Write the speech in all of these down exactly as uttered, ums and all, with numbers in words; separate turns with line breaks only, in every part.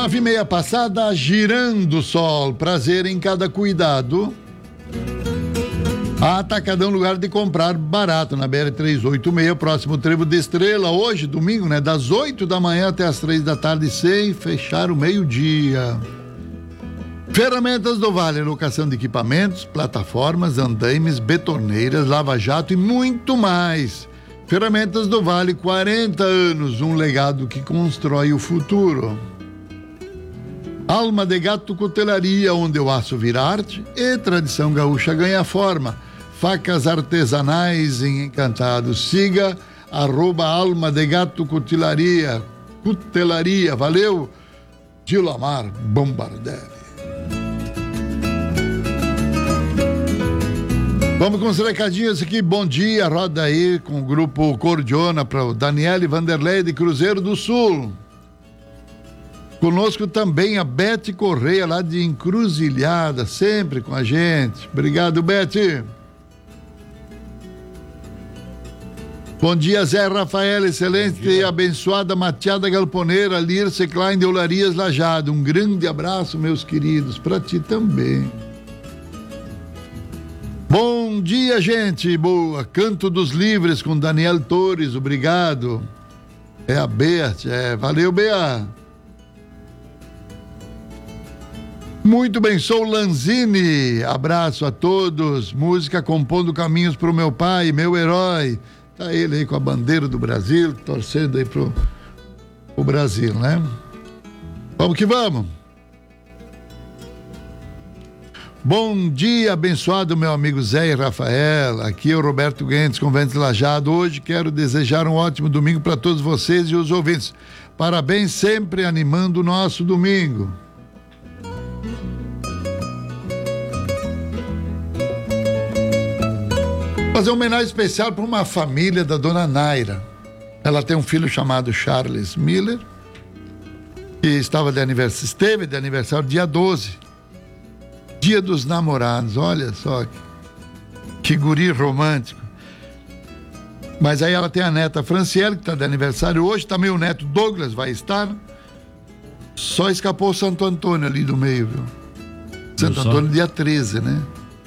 Nove e meia passada, girando o sol. Prazer em cada cuidado. A Atacadão, lugar de comprar barato, na B R trezentos e oitenta e seis, próximo trevo de Estrela, hoje, domingo, né? Das oito da manhã até as três da tarde, sem fechar o meio-dia. Ferramentas do Vale, locação de equipamentos, plataformas, andaimes, betoneiras, lava-jato e muito mais. Ferramentas do Vale, quarenta anos, um legado que constrói o futuro. Alma de Gato Cutelaria, onde o aço vira arte e tradição gaúcha ganha forma. Facas artesanais em Encantado. Siga arroba Alma de Gato Cutelaria. Cutelaria, valeu? Dilamar Bombardelli. Vamos com os recadinhos aqui. Bom dia, roda aí com o grupo Cordiona para o Daniele Vanderlei de Cruzeiro do Sul. Conosco também a Bete Correia, lá de Encruzilhada, sempre com a gente. Obrigado, Bete. Bom dia, Zé Rafael, excelente e abençoada Matiada Galponeira, Lirce Klein de Olarias Lajado. Um grande abraço, meus queridos, para ti também. Bom dia, gente boa. Canto dos Livres com Daniel Torres, obrigado. É a Bete, é, valeu, Bea. Muito bem, sou Lanzini, abraço a todos, música Compondo Caminhos pro Meu Pai, meu herói, tá ele aí com a bandeira do Brasil, torcendo aí pro, pro Brasil, né? Vamos que vamos. Bom dia, abençoado meu amigo Zé e Rafael, aqui é o Roberto Guentes, Convento Lajado. Hoje quero desejar um ótimo domingo para todos vocês e os ouvintes. Parabéns, sempre animando o nosso domingo. Fazer uma homenagem especial para uma família da dona Naira. Ela tem um filho chamado Charles Miller, que estava de aniversário, esteve de aniversário dia doze, dia dos namorados. Olha só que, que guri romântico. Mas aí ela tem a neta Franciele, que está de aniversário hoje, também o neto Douglas vai estar. Só escapou o Santo Antônio ali do meio, viu? Santo Antônio dia treze, né?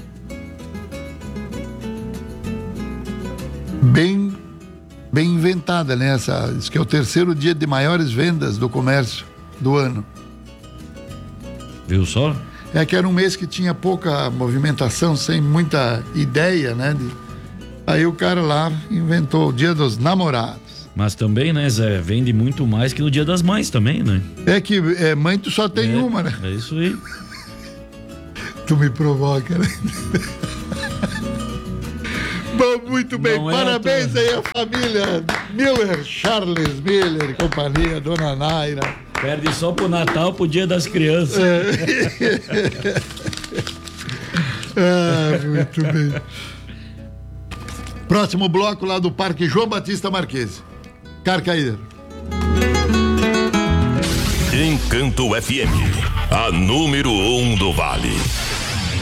Bem, bem inventada, né? Essa, diz que é o terceiro dia de maiores vendas do comércio do ano.
Viu só?
É que era um mês que tinha pouca movimentação, sem muita ideia, né? De... Aí o cara lá inventou o Dia dos Namorados.
Mas também, né, Zé, vende muito mais que no Dia das Mães também, né?
É que é, mãe tu só tem
é,
uma, né?
É isso aí.
Tu me provoca, né? Bom, muito bem,
Não
parabéns
é,
aí à família Miller, Charles Miller e companhia, dona Naira.
Perde só pro Natal, pro Dia das Crianças.
É. Ah, muito bem. Próximo bloco lá do Parque João Batista Marquese. Carcaíra.
Encanto F M, a número um do Vale.